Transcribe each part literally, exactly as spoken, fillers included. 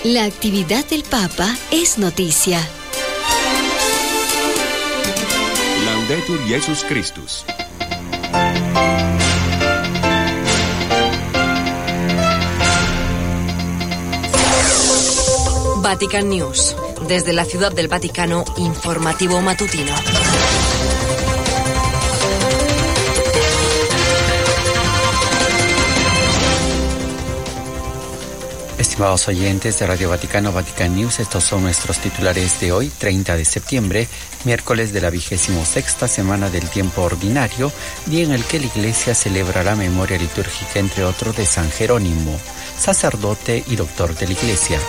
La actividad del Papa es noticia. Laudetur Jesus Christus. Vatican News. Desde la Ciudad del Vaticano, informativo matutino. Estimados oyentes de Radio Vaticano, Vatican News, estos son nuestros titulares de hoy, treinta de septiembre, miércoles de la vigésimo sexta semana del tiempo ordinario, día en el que la Iglesia celebra la memoria litúrgica, entre otros, de San Jerónimo, sacerdote y doctor de la Iglesia.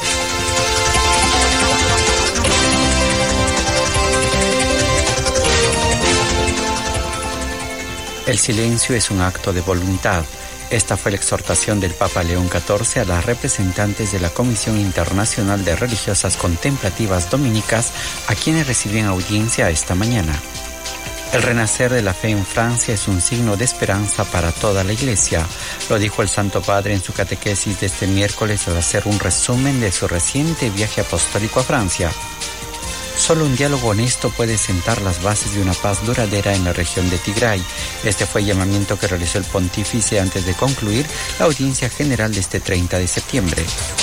El silencio es un acto de voluntad. Esta fue la exhortación del Papa León catorce a las representantes de la Comisión Internacional de Religiosas Contemplativas Dominicas, a quienes reciben audiencia esta mañana. El renacer de la fe en Francia es un signo de esperanza para toda la Iglesia, lo dijo el Santo Padre en su catequesis de este miércoles al hacer un resumen de su reciente viaje apostólico a Francia. Solo un diálogo honesto puede sentar las bases de una paz duradera en la región de Tigray. Este fue el llamamiento que realizó el pontífice antes de concluir la audiencia general de este treinta de septiembre.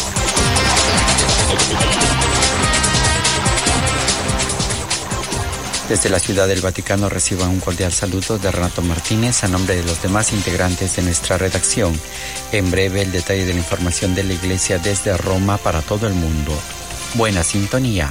Desde la Ciudad del Vaticano reciban un cordial saludo de Renato Martínez a nombre de los demás integrantes de nuestra redacción. En breve el detalle de la información de la Iglesia desde Roma para todo el mundo. Buena sintonía.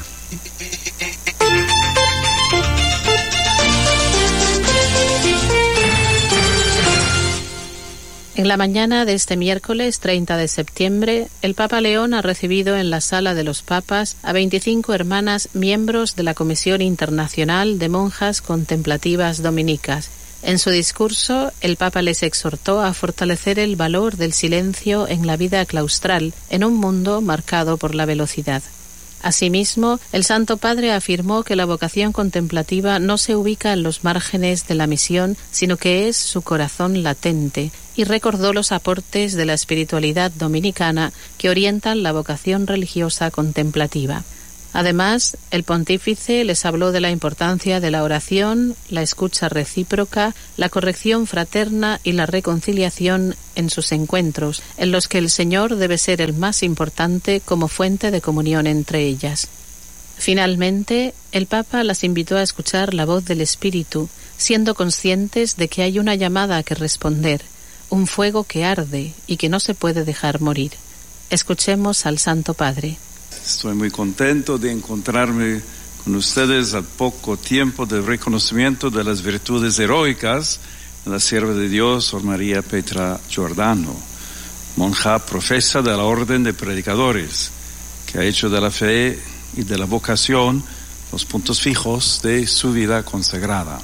En la mañana de este miércoles treinta de septiembre, el Papa León ha recibido en la Sala de los Papas a veinticinco hermanas miembros de la Comisión Internacional de Monjas Contemplativas Dominicas. En su discurso, el Papa les exhortó a fortalecer el valor del silencio en la vida claustral, en un mundo marcado por la velocidad. Asimismo, el Santo Padre afirmó que la vocación contemplativa no se ubica en los márgenes de la misión, sino que es su corazón latente, y recordó los aportes de la espiritualidad dominicana que orientan la vocación religiosa contemplativa. Además, el pontífice les habló de la importancia de la oración, la escucha recíproca, la corrección fraterna y la reconciliación en sus encuentros, en los que el Señor debe ser el más importante como fuente de comunión entre ellas. Finalmente, el Papa las invitó a escuchar la voz del Espíritu, siendo conscientes de que hay una llamada que responder, un fuego que arde y que no se puede dejar morir. Escuchemos al Santo Padre. Estoy muy contento de encontrarme con ustedes al poco tiempo del reconocimiento de las virtudes heroicas de la sierva de Dios, Sor María Petra Giordano, monja profesa de la Orden de Predicadores, que ha hecho de la fe y de la vocación los puntos fijos de su vida consagrada.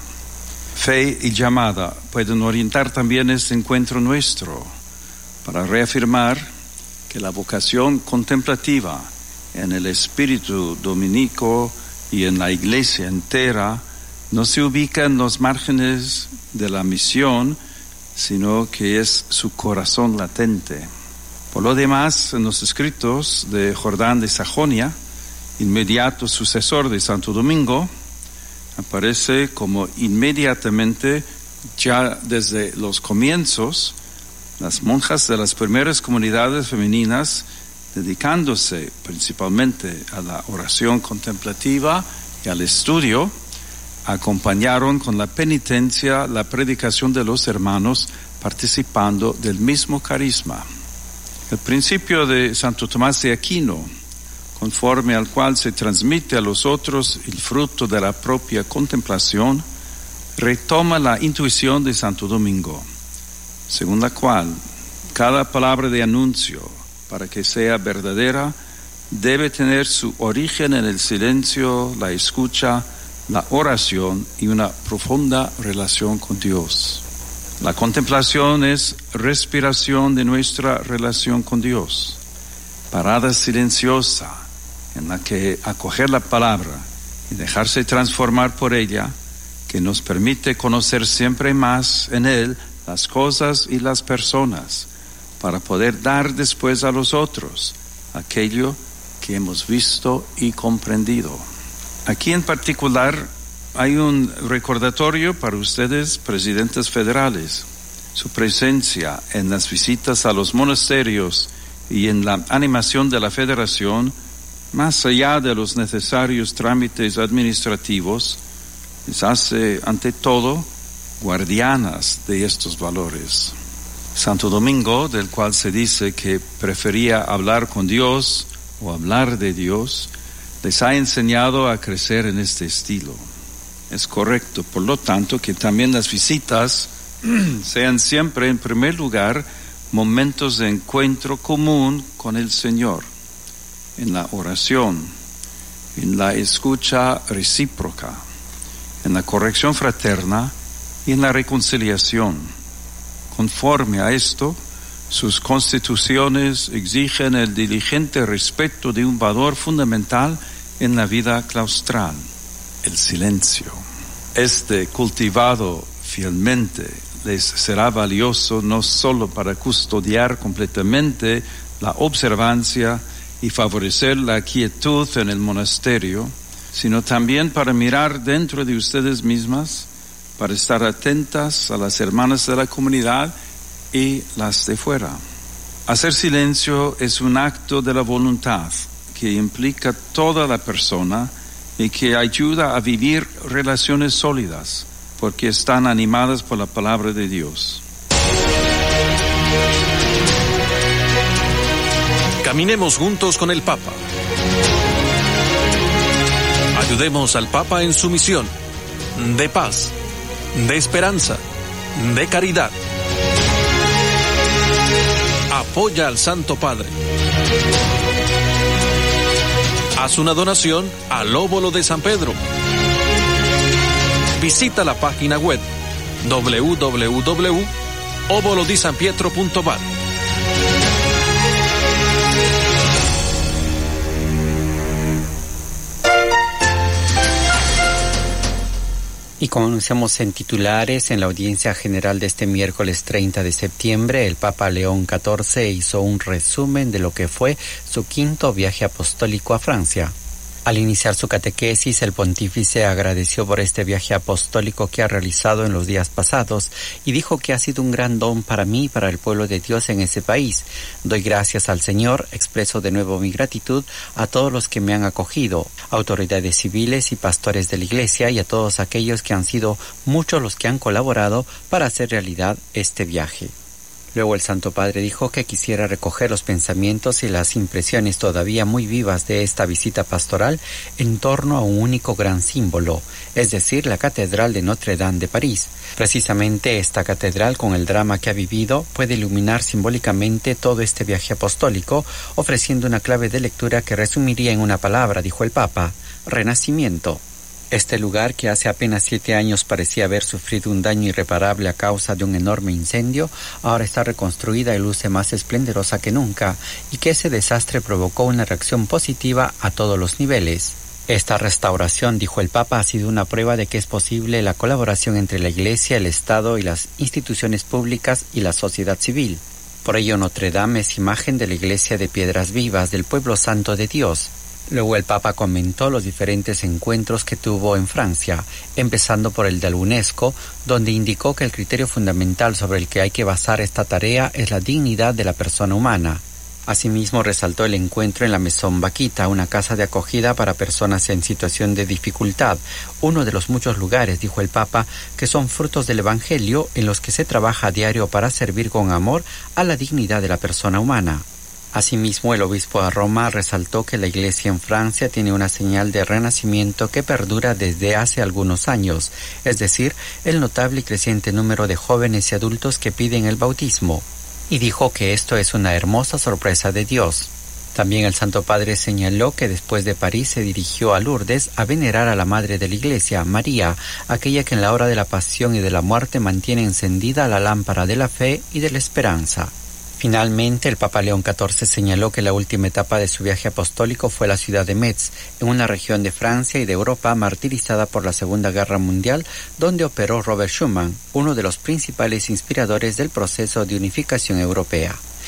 Fe y llamada pueden orientar también este encuentro nuestro para reafirmar que la vocación contemplativa en el espíritu dominico y en la Iglesia entera no se ubica en los márgenes de la misión, sino que es su corazón latente. Por lo demás, en los escritos de Jordán de Sajonia, inmediato sucesor de Santo Domingo, aparece como inmediatamente, ya desde los comienzos, las monjas de las primeras comunidades femeninas, dedicándose principalmente a la oración contemplativa y al estudio, acompañaron con la penitencia la predicación de los hermanos, participando del mismo carisma. El principio de Santo Tomás de Aquino, conforme al cual se transmite a los otros el fruto de la propia contemplación, retoma la intuición de Santo Domingo, según la cual cada palabra de anuncio, para que sea verdadera, debe tener su origen en el silencio, la escucha, la oración y una profunda relación con Dios. La contemplación es respiración de nuestra relación con Dios, parada silenciosa en la que acoger la palabra y dejarse transformar por ella, que nos permite conocer siempre más en Él las cosas y las personas, para poder dar después a los otros aquello que hemos visto y comprendido. Aquí en particular hay un recordatorio para ustedes, presidentes federales. Su presencia en las visitas a los monasterios y en la animación de la federación, más allá de los necesarios trámites administrativos, les hace ante todo guardianas de estos valores. Santo Domingo, del cual se dice que prefería hablar con Dios o hablar de Dios, les ha enseñado a crecer en este estilo. Es correcto, por lo tanto, que también las visitas sean siempre, en primer lugar, momentos de encuentro común con el Señor, en la oración, en la escucha recíproca, en la corrección fraterna y en la reconciliación. Conforme a esto, sus constituciones exigen el diligente respeto de un valor fundamental en la vida claustral, el silencio. Este, cultivado fielmente, les será valioso no solo para custodiar completamente la observancia y favorecer la quietud en el monasterio, sino también para mirar dentro de ustedes mismas, para estar atentas a las hermanas de la comunidad y las de fuera. Hacer silencio es un acto de la voluntad que implica toda la persona y que ayuda a vivir relaciones sólidas, porque están animadas por la palabra de Dios. Caminemos juntos con el Papa. Ayudemos al Papa en su misión de paz, de esperanza, de caridad. Apoya al Santo Padre. Haz una donación al Óbolo de San Pedro. Visita la página web doble u doble u doble u punto óbolo di san pietro punto va. Y como anunciamos en titulares, en la audiencia general de este miércoles treinta de septiembre, el Papa León catorce hizo un resumen de lo que fue su quinto viaje apostólico a Francia. Al iniciar su catequesis, el pontífice agradeció por este viaje apostólico que ha realizado en los días pasados y dijo que ha sido un gran don para mí y para el pueblo de Dios en ese país. Doy gracias al Señor, expreso de nuevo mi gratitud a todos los que me han acogido, autoridades civiles y pastores de la Iglesia y a todos aquellos que han sido muchos los que han colaborado para hacer realidad este viaje. Luego el Santo Padre dijo que quisiera recoger los pensamientos y las impresiones todavía muy vivas de esta visita pastoral en torno a un único gran símbolo, es decir, la Catedral de Notre Dame de París. Precisamente esta catedral, con el drama que ha vivido, puede iluminar simbólicamente todo este viaje apostólico, ofreciendo una clave de lectura que resumiría en una palabra, dijo el Papa: renacimiento. Este lugar, que hace apenas siete años parecía haber sufrido un daño irreparable a causa de un enorme incendio, ahora está reconstruida y luce más esplendorosa que nunca, y que ese desastre provocó una reacción positiva a todos los niveles. Esta restauración, dijo el Papa, ha sido una prueba de que es posible la colaboración entre la Iglesia, el Estado y las instituciones públicas y la sociedad civil. Por ello, Notre Dame es imagen de la Iglesia de piedras vivas, del pueblo santo de Dios. Luego el Papa comentó los diferentes encuentros que tuvo en Francia, empezando por el de la UNESCO, donde indicó que el criterio fundamental sobre el que hay que basar esta tarea es la dignidad de la persona humana. Asimismo, resaltó el encuentro en la Maison Vaquita, una casa de acogida para personas en situación de dificultad, uno de los muchos lugares, dijo el Papa, que son frutos del Evangelio en los que se trabaja a diario para servir con amor a la dignidad de la persona humana. Asimismo, el obispo de Roma resaltó que la Iglesia en Francia tiene una señal de renacimiento que perdura desde hace algunos años, es decir, el notable y creciente número de jóvenes y adultos que piden el bautismo, y dijo que esto es una hermosa sorpresa de Dios. También el Santo Padre señaló que después de París se dirigió a Lourdes a venerar a la Madre de la Iglesia, María, aquella que en la hora de la pasión y de la muerte mantiene encendida la lámpara de la fe y de la esperanza. Finalmente, el Papa León catorce señaló que la última etapa de su viaje apostólico fue la ciudad de Metz, en una región de Francia y de Europa martirizada por la Segunda Guerra Mundial, donde operó Robert Schuman, uno de los principales inspiradores del proceso de unificación europea.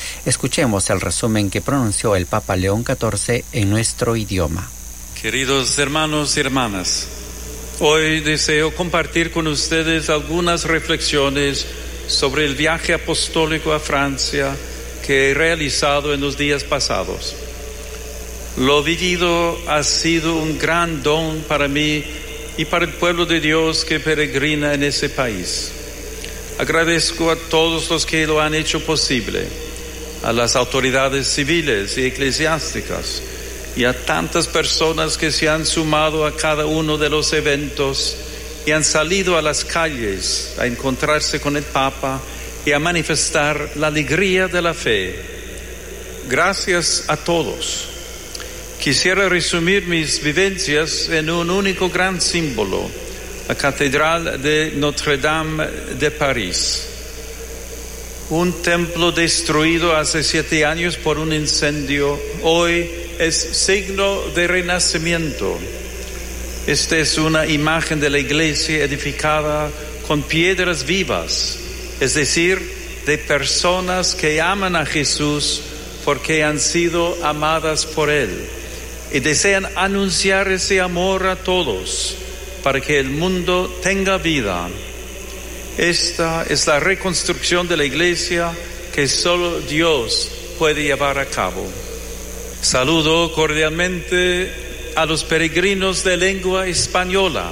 Escuchemos el resumen que pronunció el Papa León catorce en nuestro idioma. Queridos hermanos y hermanas, hoy deseo compartir con ustedes algunas reflexiones sobre el viaje apostólico a Francia que he realizado en los días pasados. Lo vivido ha sido un gran don para mí y para el pueblo de Dios que peregrina en ese país. Agradezco a todos los que lo han hecho posible, a las autoridades civiles y eclesiásticas y a tantas personas que se han sumado a cada uno de los eventos y han salido a las calles a encontrarse con el Papa y a manifestar la alegría de la fe. Gracias a todos. Quisiera resumir mis vivencias en un único gran símbolo, la Catedral de Notre-Dame de París. Un templo destruido hace siete años por un incendio, hoy es signo de renacimiento. Esta es una imagen de la iglesia edificada con piedras vivas, es decir, de personas que aman a Jesús porque han sido amadas por Él y desean anunciar ese amor a todos para que el mundo tenga vida. Esta es la reconstrucción de la iglesia que solo Dios puede llevar a cabo. Saludo cordialmente a los peregrinos de lengua española.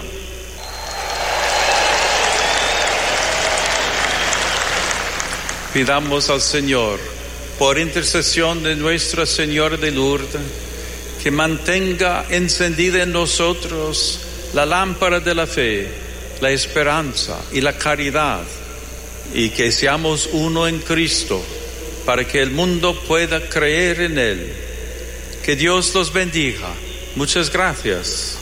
Pidamos al Señor, por intercesión de Nuestra Señora de Lourdes, que mantenga encendida en nosotros la lámpara de la fe, la esperanza y la caridad, y que seamos uno en Cristo, para que el mundo pueda creer en Él. Que Dios los bendiga. Muchas gracias.